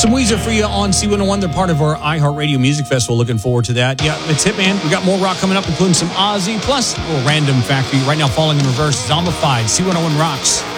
Some Weezer for you on C101. They're part of our iHeartRadio Music Festival. Looking forward to that. Yeah, it's it, man. We got more rock coming up, including some Ozzy, plus a little random fact for you. Right now, falling in reverse, Zombified, C101 Rocks.